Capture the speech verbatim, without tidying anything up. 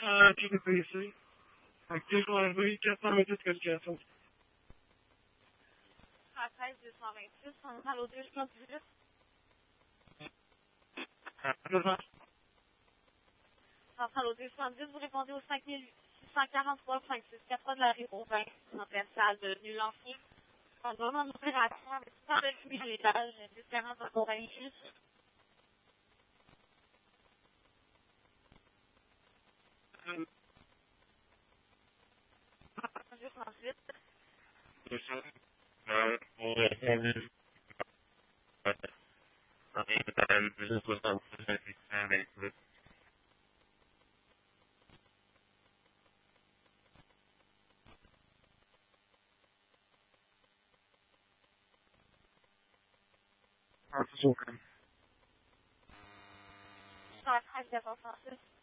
euh, Q P C. Fait que je vais enlever quatre cent vingt-six qualifications. treize deux cent vingt-six, on est à l'autre deux cent dix-huit. On est à l'autre deux cent dix, vous répondez au cinq mille six cent quarante-trois cinq cent soixante-quatre de la rue Auvin, en pleine salle de Nul-Ancien. On donne en opération avec cent neuf mille étages, différents de compagnie juste. deux cent huit. Euh, on a répondu à deux soixante-six, six cent vingt-huit. Ah, c'est sûr, quand même. cent treize deux cent soixante-six.